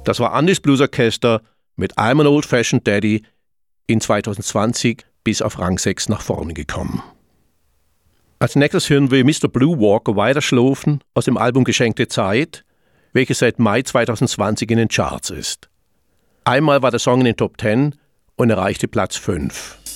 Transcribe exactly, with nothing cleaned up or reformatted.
Das war Andys Blues Orchester mit I'm an Old Fashioned Daddy, in zwanzig zwanzig bis auf Rang sechs nach vorne gekommen. Als nächstes hören wir Mister Blue Walker weiterschlafen aus dem Album Geschenkte Zeit, welches seit Mai zwanzig zwanzig in den Charts ist. Einmal war der Song in den Top zehn und erreichte Platz fünf.